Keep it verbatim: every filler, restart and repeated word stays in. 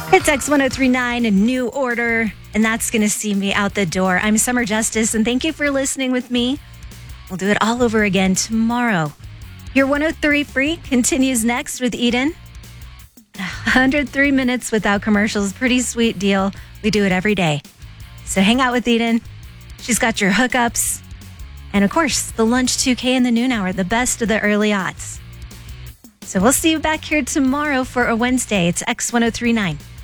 It's X ten thirty-nine, a new order, and that's going to see me out the door. I'm Summer Justice, and thank you for listening with me. We'll do it all over again tomorrow. Your one oh three Free continues next with Eden. one hundred three minutes without commercials. Pretty sweet deal. We do it every day. So hang out with Eden. She's got your hookups. And of course, the Lunch two K in the noon hour, the best of the early aughts. So we'll see you back here tomorrow for a Wednesday. It's X ten thirty-nine.